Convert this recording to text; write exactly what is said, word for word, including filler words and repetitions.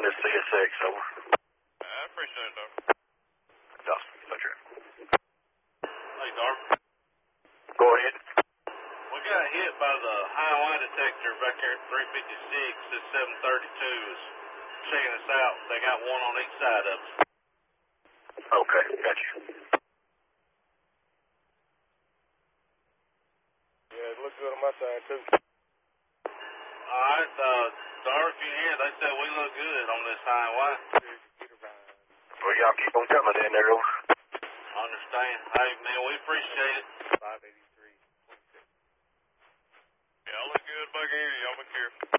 behind this C S X, over. I appreciate it, Darby. Dawson, Roger. Hey, Darby. Go ahead. We got hit by the high line detector back there at three fifty-six at seven thirty-two. Is checking us out. They got one on each side of us. Okay, got you. Yeah, it looks good on my side, too. All right, uh, Darby, if you hear, they said we look good on this highway. Well, y'all keep on coming in there, over. Understand. Hey, man, we appreciate it. five eighty-three. Y'all look good back here. Y'all be careful.